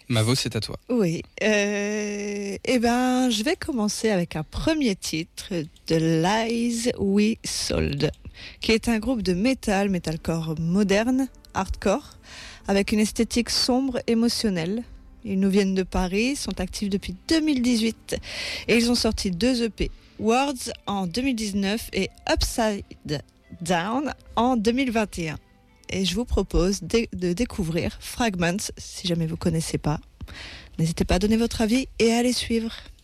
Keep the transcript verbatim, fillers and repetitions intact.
Mavo, c'est à toi. Oui. Euh, eh ben, je vais commencer avec un premier titre de Lies We Sold, qui est un groupe de metal, metalcore moderne, hardcore, avec une esthétique sombre, émotionnelle. Ils nous viennent de Paris, sont actifs depuis deux mille dix-huit et ils ont sorti deux E P, Words en deux mille dix-neuf et Upside Down en deux mille vingt et un. Et je vous propose de, de découvrir Fragments, si jamais vous ne connaissez pas. N'hésitez pas à donner votre avis et à les suivre.